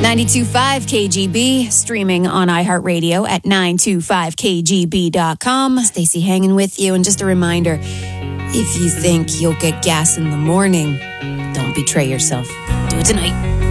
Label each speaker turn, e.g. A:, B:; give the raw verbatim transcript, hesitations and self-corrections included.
A: ninety-two point five K G B, streaming on iHeartRadio at nine two five K G B dot com. Stacey hanging with you. And just a reminder, if you think you'll get gas in the morning, don't betray yourself. Do it tonight.